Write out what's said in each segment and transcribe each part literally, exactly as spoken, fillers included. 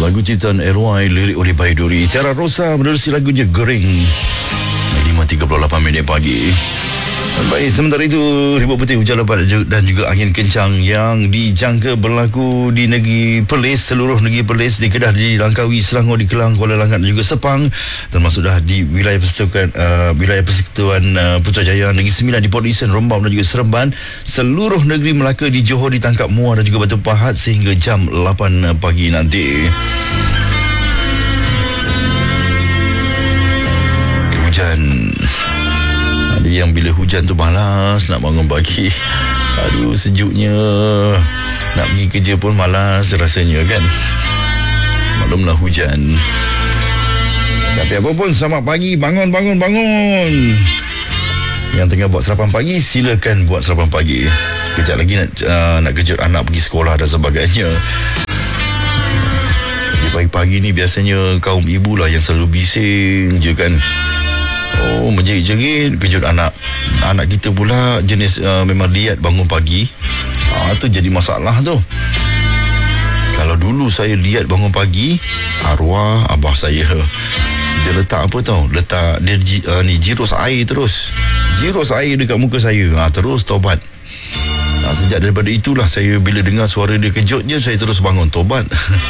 Lagu ciptaan L Y, lirik oleh Baiduri. Tiara Rosa menerusi lagunya Gering. lima tiga puluh lapan minit pagi. Baik, sementara itu ribut putih, hujan lebat dan juga angin kencang yang dijangka berlaku di negeri Perlis, seluruh negeri Perlis, di Kedah, di Langkawi, Selangor, di Kelang, Kuala Langat dan juga Sepang, termasuk dah di wilayah persekutuan uh, wilayah persekutuan uh, Putrajaya, Negeri Sembilan, di Port Dickson, Rembau dan juga Seremban. Seluruh negeri Melaka, di Johor, ditangkap Muar dan juga Batu Pahat sehingga jam lapan pagi nanti. Hujan, ada yang bila hujan tu malas nak bangun pagi. Aduh, sejuknya, nak pergi kerja pun malas rasanya kan. Maklumlah hujan. Tapi apa pun, selamat pagi, bangun, bangun, bangun. Yang tengah buat sarapan pagi, silakan buat sarapan pagi. Kejap lagi nak uh, nak kejut anak pergi sekolah dan sebagainya. Di pagi-pagi ni biasanya kaum ibu lah yang selalu bising je kan. Oh, menjerit-jerit kejut anak. Anak kita pula jenis uh, memang liat bangun pagi. Ah, tu jadi masalah tu. Kalau dulu saya liat bangun pagi, arwah abah saya, dia letak apa tau? Letak dia uh, ni jirus air terus. Jirus air dekat muka saya. Ah, terus tobat. Ah, sejak daripada itulah saya bila dengar suara dia kejut je, saya terus bangun tobat.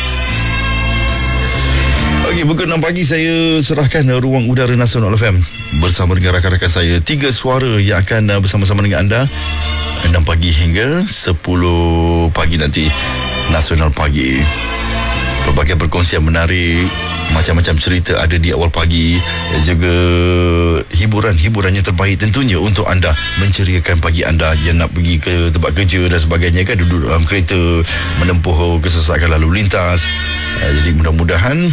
Okey, pukul enam pagi saya serahkan ruang udara Nasional F M bersama dengan rakan-rakan saya. Tiga suara yang akan bersama-sama dengan anda enam pagi hingga sepuluh pagi nanti. Nasional Pagi. Pelbagai perkongsian menarik, macam-macam cerita ada di awal pagi, dan juga hiburan-hiburan yang terbaik tentunya untuk anda, menceriakan pagi anda yang nak pergi ke tempat kerja dan sebagainya kan, duduk dalam kereta menempuh kesesakan lalu lintas. Jadi mudah-mudahan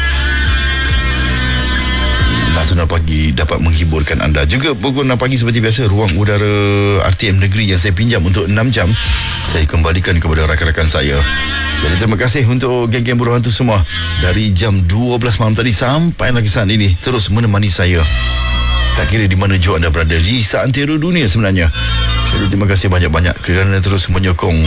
Nasional Pagi dapat menghiburkan anda. Juga pukul enam pagi seperti biasa, ruang udara R T M Negeri yang saya pinjam untuk enam jam, saya kembalikan kepada rakan-rakan saya. Jadi terima kasih untuk geng-geng buruh hantu semua dari jam dua belas malam tadi sampai lagi saat ini terus menemani saya. Tak kira di mana jua anda berada di seantero dunia sebenarnya. Jadi terima kasih banyak-banyak kerana terus menyokong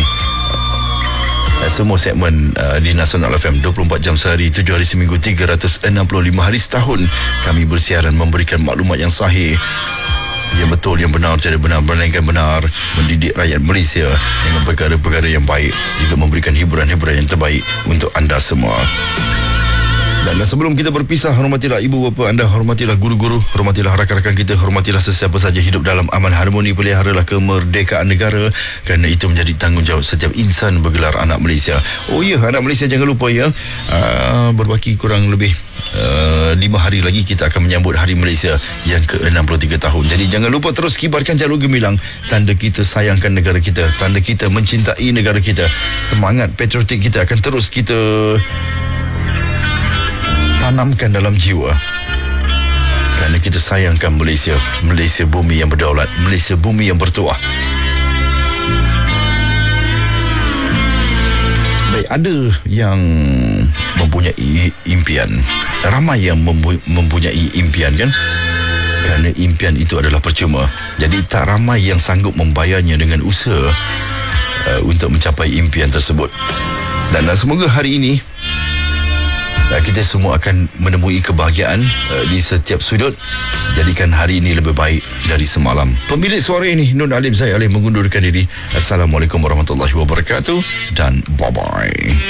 semua segmen uh, di Nasional F M. Dua puluh empat jam sehari, tujuh hari seminggu, tiga ratus enam puluh lima hari setahun kami bersiaran, memberikan maklumat yang sahih, yang betul, yang benar, cara benar, melainkan benar, mendidik rakyat Malaysia dengan perkara-perkara yang baik, juga memberikan hiburan-hiburan yang terbaik untuk anda semua. Dan sebelum kita berpisah, hormatilah ibu bapa anda, hormatilah guru-guru, hormatilah rakan-rakan kita, hormatilah sesiapa saja hidup dalam aman harmoni, peliharalah kemerdekaan negara, kerana itu menjadi tanggungjawab setiap insan bergelar anak Malaysia. Oh ya, anak Malaysia jangan lupa ya, uh, berbaki kurang lebih Uh, lima hari lagi kita akan menyambut Hari Malaysia yang ke enam puluh tiga tahun. Jadi jangan lupa terus kibarkan jalur gemilang, tanda kita sayangkan negara kita, tanda kita mencintai negara kita. Semangat patriotik kita akan terus kita tanamkan dalam jiwa, kerana kita sayangkan Malaysia, Malaysia bumi yang berdaulat, Malaysia bumi yang bertuah. Baik, ada yang mempunyai impian, ramai yang mempu- mempunyai impian kan, kerana impian itu adalah percuma. Jadi tak ramai yang sanggup membayarnya dengan usaha uh, untuk mencapai impian tersebut. Dan, dan semoga hari ini uh, kita semua akan menemui kebahagiaan uh, di setiap sudut. Jadikan hari ini lebih baik dari semalam. Pemilik suara ini Nun Alim, saya Alim mengundurkan diri. Assalamualaikum warahmatullahi wabarakatuh dan bye-bye.